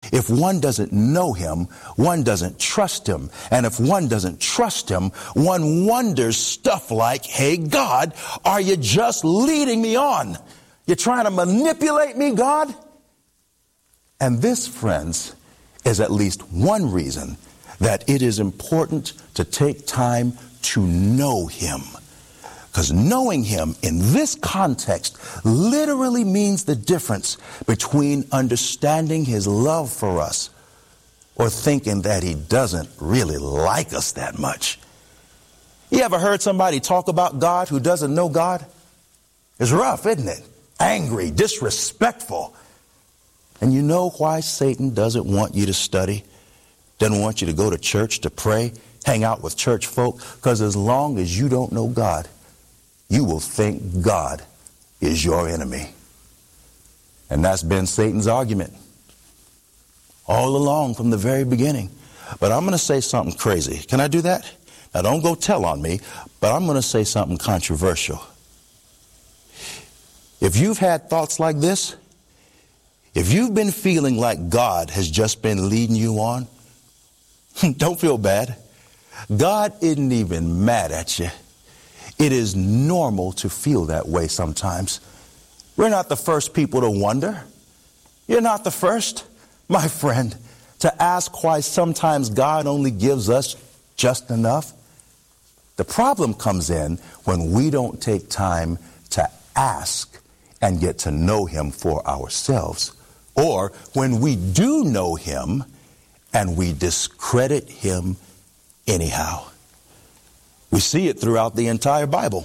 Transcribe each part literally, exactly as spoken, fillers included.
If one doesn't know him, one doesn't trust him. And if one doesn't trust him, one wonders stuff like, hey, God, are you just leading me on? You're trying to manipulate me, God? And this, friends, is at least one reason that it is important to take time to know him. Because knowing him in this context literally means the difference between understanding his love for us or thinking that he doesn't really like us that much. You ever heard somebody talk about God who doesn't know God? It's rough, isn't it? Angry, disrespectful. And you know why Satan doesn't want you to study, doesn't want you to go to church to pray, hang out with church folk? Because as long as you don't know God, you will think God is your enemy. And that's been Satan's argument all along from the very beginning. But I'm going to say something crazy. Can I do that? Now, don't go tell on me, but I'm going to say something controversial. If you've had thoughts like this, if you've been feeling like God has just been leading you on, don't feel bad. God isn't even mad at you. It is normal to feel that way sometimes. We're not the first people to wonder. You're not the first, my friend, to ask why sometimes God only gives us just enough. The problem comes in when we don't take time to ask and get to know him for ourselves, or when we do know him and we discredit him anyhow. We see it throughout the entire Bible.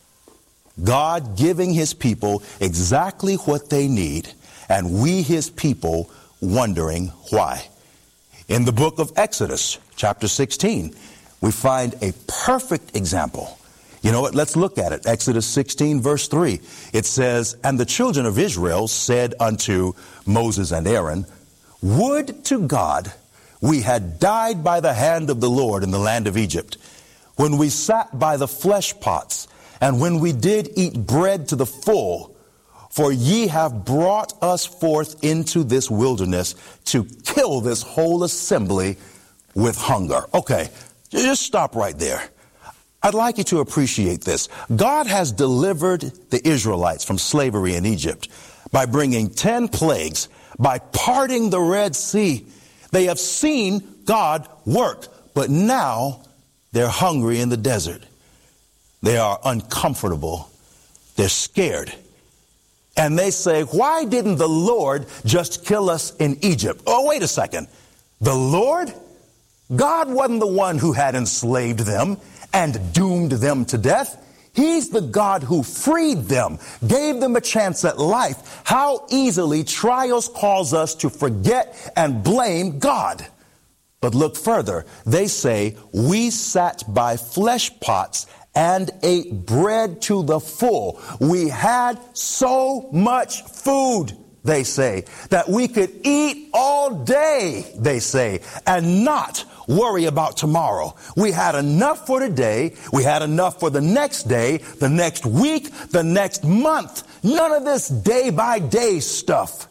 God giving his people exactly what they need, and we, his people, wondering why. In the book of Exodus, chapter sixteen, we find a perfect example. You know what? Let's look at it. Exodus sixteen, verse three. It says, "And the children of Israel said unto Moses and Aaron, Would to God we had died by the hand of the Lord in the land of Egypt, when we sat by the flesh pots, and when we did eat bread to the full. For ye have brought us forth into this wilderness to kill this whole assembly with hunger." Okay, just stop right there. I'd like you to appreciate this. God has delivered the Israelites from slavery in Egypt by bringing ten plagues, by parting the Red Sea. They have seen God work, but now they're hungry in the desert. They are uncomfortable. They're scared. And they say, why didn't the Lord just kill us in Egypt? Oh, wait a second. The Lord? God wasn't the one who had enslaved them and doomed them to death. He's the God who freed them, gave them a chance at life. How easily trials cause us to forget and blame God. But look further. They say, we sat by flesh pots and ate bread to the full. We had so much food, they say, that we could eat all day, they say, and not worry about tomorrow. We had enough for today. We had enough for the next day, the next week, the next month. None of this day by day stuff.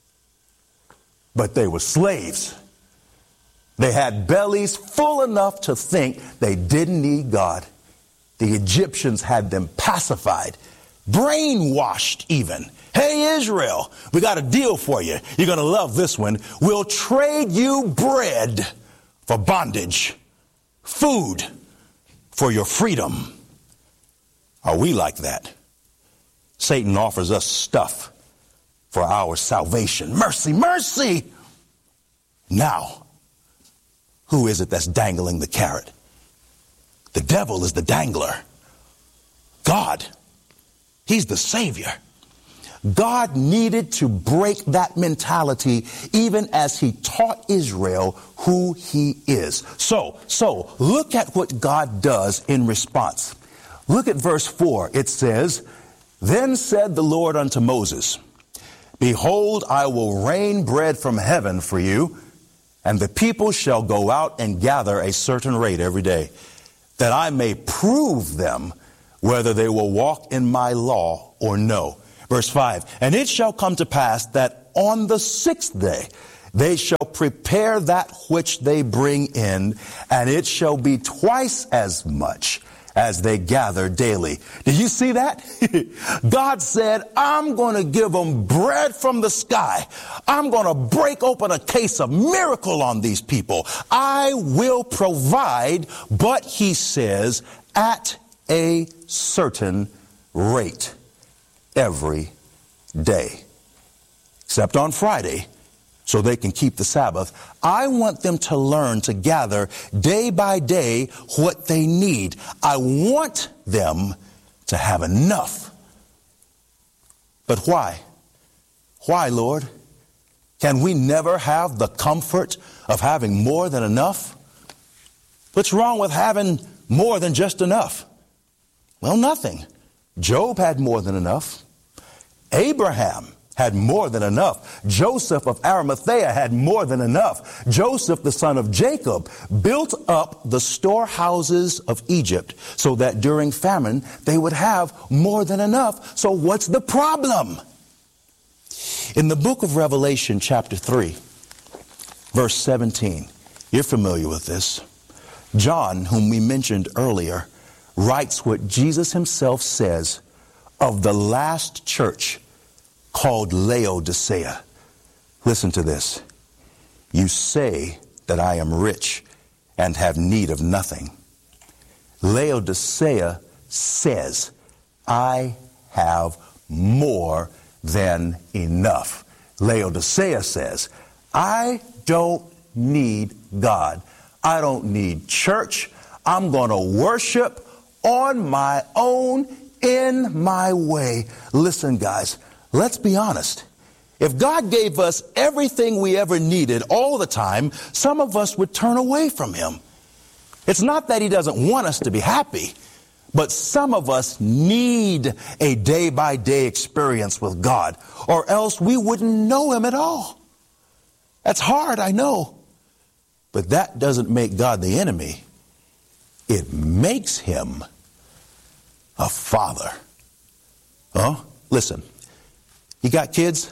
But they were slaves. They had bellies full enough to think they didn't need God. The Egyptians had them pacified, brainwashed even. Hey, Israel, we got a deal for you. You're going to love this one. We'll trade you bread for bondage, food for your freedom. Are we like that? Satan offers us stuff for our salvation. Mercy, mercy. Now, who is it that's dangling the carrot? The devil is the dangler. God, he's the savior. God needed to break that mentality even as he taught Israel who he is. So, so look at what God does in response. Look at verse four. It says, "Then said the Lord unto Moses, Behold, I will rain bread from heaven for you, and the people shall go out and gather a certain rate every day, that I may prove them whether they will walk in my law or no." Verse five, "And it shall come to pass that on the sixth day They shall prepare that which they bring in, and it shall be twice as much as they gather daily. Did you see that? God said, I'm going to give them bread from the sky. I'm going to break open a case of miracle on these people. I will provide, but he says, at a certain rate every day, except on Friday, so they can keep the Sabbath. I want them to learn to gather day by day what they need. I want them to have enough. But why? Why, Lord? Can we never have the comfort of having more than enough? What's wrong with having more than just enough? Well, nothing. Job had more than enough. Abraham had more than enough. Joseph of Arimathea had more than enough. Joseph, the son of Jacob, built up the storehouses of Egypt so that during famine they would have more than enough. So what's the problem? In the book of Revelation, chapter three, verse seventeen, you're familiar with this. John, whom we mentioned earlier, writes what Jesus himself says of the last church called Laodicea. Listen to this. You say that I am rich and have need of nothing. Laodicea says, I have more than enough. Laodicea says, I don't need God. I don't need church. I'm going to worship on my own, in my way. Listen, guys, let's be honest. If God gave us everything we ever needed all the time, some of us would turn away from him. It's not that he doesn't want us to be happy, but some of us need a day-by-day experience with God, or else we wouldn't know him at all. That's hard, I know. But that doesn't make God the enemy. It makes him a father. Huh? Listen, you got kids?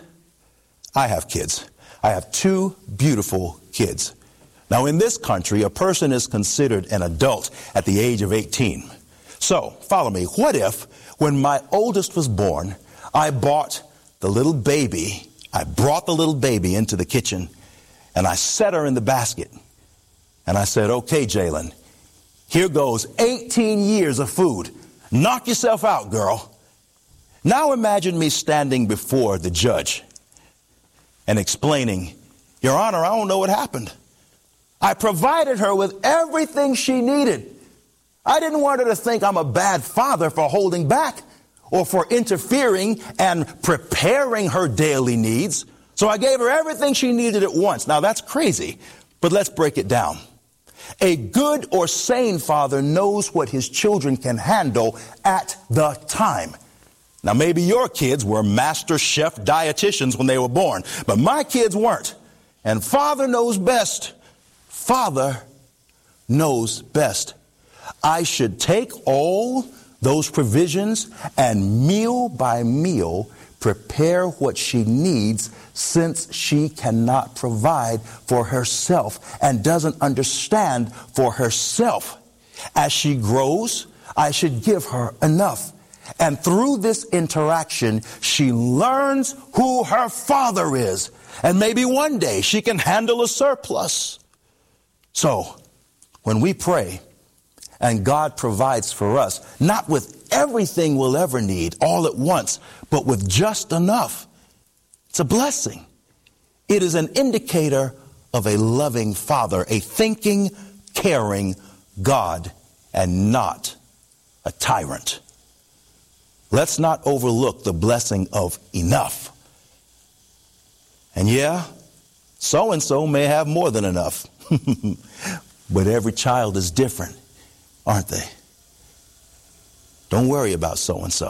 I have kids. I have two beautiful kids. Now, in this country, a person is considered an adult at the age of eighteen. So, follow me. What if, when my oldest was born, I bought the little baby, I brought the little baby into the kitchen, and I set her in the basket, and I said, okay, Jalen, here goes eighteen years of food. Knock yourself out, girl. Now imagine me standing before the judge and explaining, Your Honor, I don't know what happened. I provided her with everything she needed. I didn't want her to think I'm a bad father for holding back or for interfering and preparing her daily needs. So I gave her everything she needed at once. Now that's crazy, but let's break it down. A good or sane father knows what his children can handle at the time. Now, maybe your kids were master chef dietitians when they were born, but my kids weren't. And Father knows best. Father knows best. I should take all those provisions and meal by meal prepare what she needs, since she cannot provide for herself and doesn't understand for herself. As she grows, I should give her enough. And through this interaction, she learns who her father is. And maybe one day she can handle a surplus. So, when we pray and God provides for us, not with everything we'll ever need all at once, but with just enough, it's a blessing. It is an indicator of a loving Father, a thinking, caring God, and not a tyrant. Let's not overlook the blessing of enough. And yeah, so-and-so may have more than enough. But every child is different, aren't they? Don't worry about so-and-so.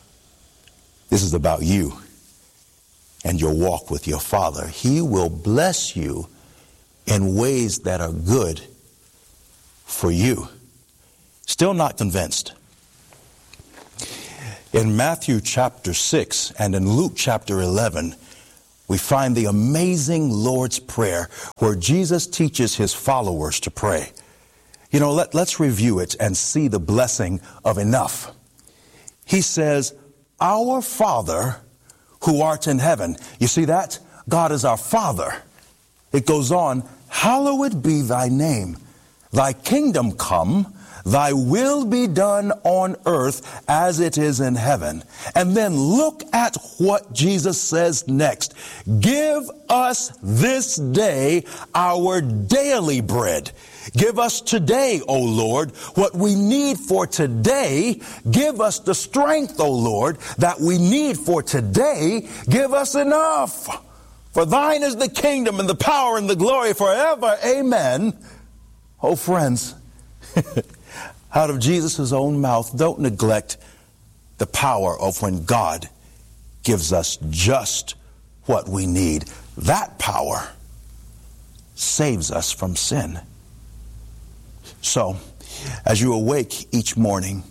This is about you and your walk with your Father. He will bless you in ways that are good for you. Still not convinced? In Matthew chapter six and in Luke chapter eleven, we find the amazing Lord's Prayer where Jesus teaches his followers to pray. You know, let, let's review it and see the blessing of enough. He says, "Our Father who art in heaven." You see that? God is our Father. It goes on, "Hallowed be thy name. Thy kingdom come. Thy will be done on earth as it is in heaven." And then look at what Jesus says next. "Give us this day our daily bread. Give us today, O Lord, what we need for today. Give us the strength, O Lord, that we need for today. Give us enough. For thine is the kingdom and the power and the glory forever. Amen." Oh, friends, out of Jesus' own mouth, don't neglect the power of when God gives us just what we need. That power saves us from sin. So, as you awake each morning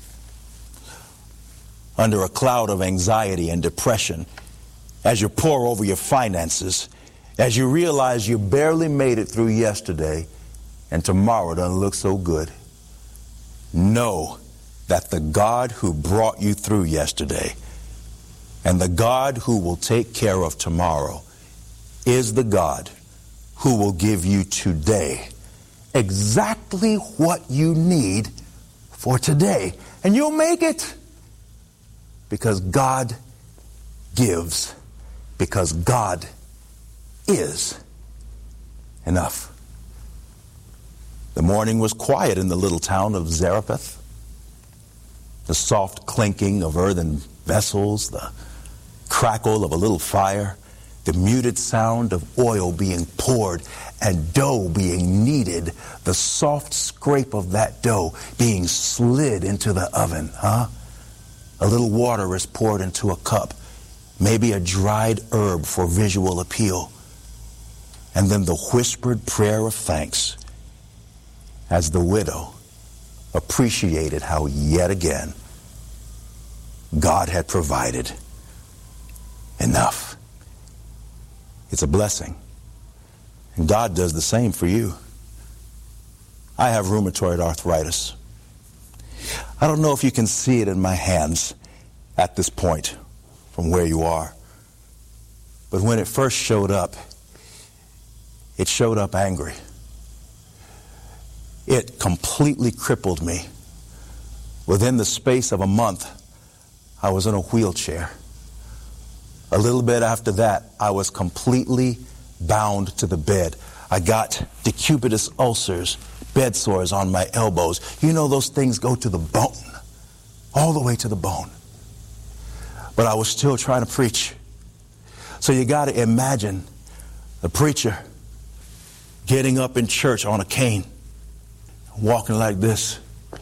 under a cloud of anxiety and depression, as you pore over your finances, as you realize you barely made it through yesterday and tomorrow doesn't look so good, know that the God who brought you through yesterday and the God who will take care of tomorrow is the God who will give you today exactly what you need for today. And you'll make it because God gives, because God is enough. The morning was quiet in the little town of Zarephath. The soft clinking of earthen vessels, the crackle of a little fire, the muted sound of oil being poured and dough being kneaded, the soft scrape of that dough being slid into the oven, huh? A little water is poured into a cup, maybe a dried herb for visual appeal, and then the whispered prayer of thanks as the widow appreciated how yet again God had provided enough. It's a blessing. And God does the same for you. I have rheumatoid arthritis. I don't know if you can see it in my hands at this point from where you are. But when it first showed up, it showed up angry. It completely crippled me. Within the space of a month, I was in a wheelchair. A little bit after that, I was completely bound to the bed. I got decubitus ulcers, bed sores on my elbows. You know, those things go to the bone, all the way to the bone. But I was still trying to preach. So you got to imagine the preacher getting up in church on a cane, walking like this.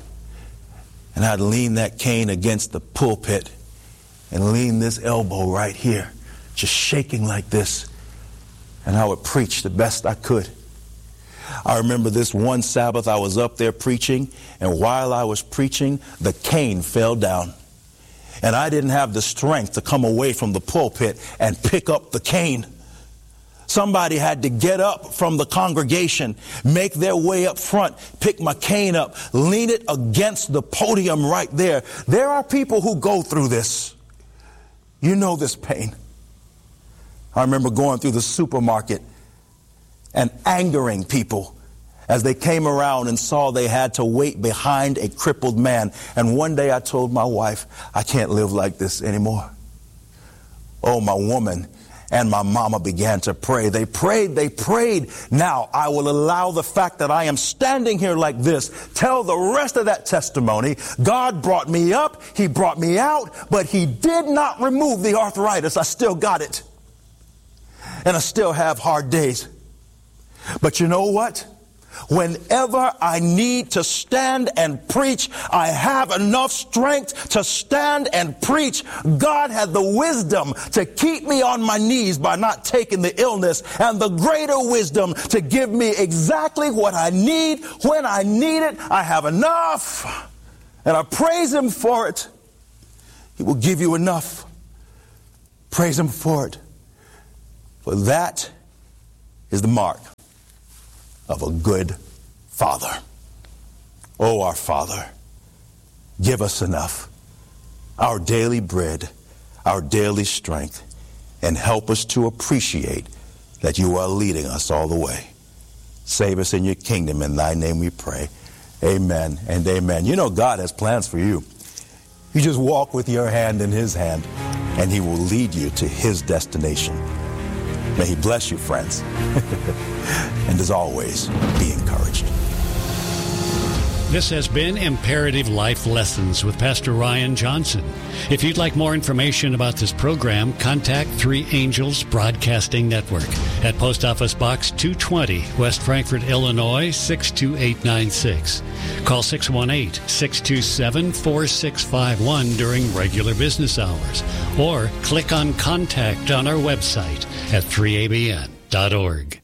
And I'd lean that cane against the pulpit and lean this elbow right here, just shaking like this. And I would preach the best I could. I remember this one Sabbath I was up there preaching, and while I was preaching, the cane fell down. And I didn't have the strength to come away from the pulpit and pick up the cane. Somebody had to get up from the congregation, make their way up front, pick my cane up, lean it against the podium right there. There are people who go through this. You know this pain. I remember going through the supermarket and angering people as they came around and saw they had to wait behind a crippled man. And one day I told my wife, I can't live like this anymore. Oh, my woman and my mama began to pray. They prayed, they prayed. Now I will allow the fact that I am standing here like this, tell the rest of that testimony. God brought me up, He brought me out, but He did not remove the arthritis. I still got it. And I still have hard days. But you know what? Whenever I need to stand and preach, I have enough strength to stand and preach. God had the wisdom to keep me on my knees by not taking the illness, and the greater wisdom to give me exactly what I need when I need it. I have enough, and I praise Him for it. He will give you enough. Praise Him for it. For that is the mark of a good father. Oh, our Father, give us enough, our daily bread, our daily strength, and help us to appreciate that you are leading us all the way. Save us in your kingdom. In thy name we pray. Amen and amen. You know God has plans for you. You just walk with your hand in his hand, and he will lead you to his destination. May he bless you, friends. And as always, be encouraged. This has been Imperative Life Lessons with Pastor Ryan Johnson. If you'd like more information about this program, contact Three Angels Broadcasting Network at Post Office Box two twenty, West Frankfort, Illinois, six two eight nine six. Call six one eight, six two seven, four six five one during regular business hours, or click on Contact on our website at three A B N dot org.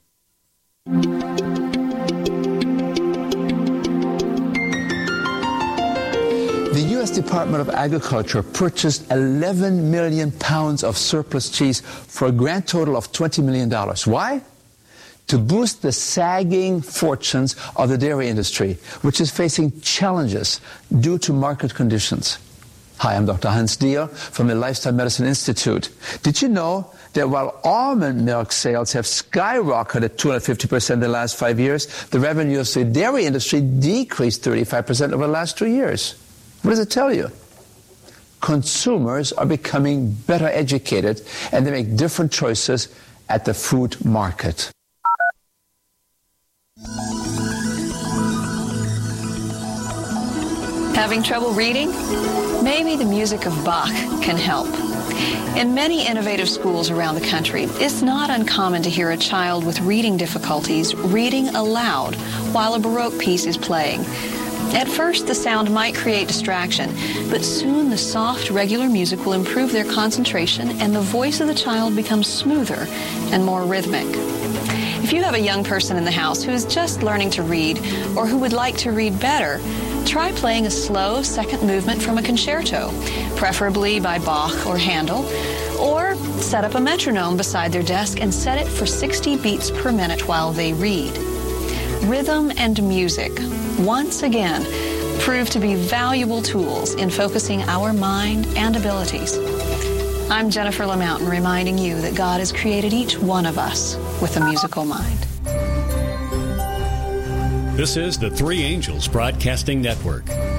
The U S Department of Agriculture purchased eleven million pounds of surplus cheese for a grand total of twenty million dollars. Why? To boost the sagging fortunes of the dairy industry, which is facing challenges due to market conditions. Hi, I'm Doctor Hans Diehl from the Lifestyle Medicine Institute. Did you know that while almond milk sales have skyrocketed two hundred fifty percent in the last five years, the revenue of the dairy industry decreased thirty-five percent over the last two years? What does it tell you? Consumers are becoming better educated, and they make different choices at the food market. Having trouble reading? Maybe the music of Bach can help. In many innovative schools around the country, it's not uncommon to hear a child with reading difficulties reading aloud while a Baroque piece is playing. At first, the sound might create distraction, but soon the soft, regular music will improve their concentration and the voice of the child becomes smoother and more rhythmic. If you have a young person in the house who is just learning to read or who would like to read better, try playing a slow second movement from a concerto, preferably by Bach or Handel, or set up a metronome beside their desk and set it for sixty beats per minute while they read. Rhythm and music, once again, prove to be valuable tools in focusing our mind and abilities. I'm Jennifer LaMountain, reminding you that God has created each one of us with a musical mind. This is the Three Angels Broadcasting Network.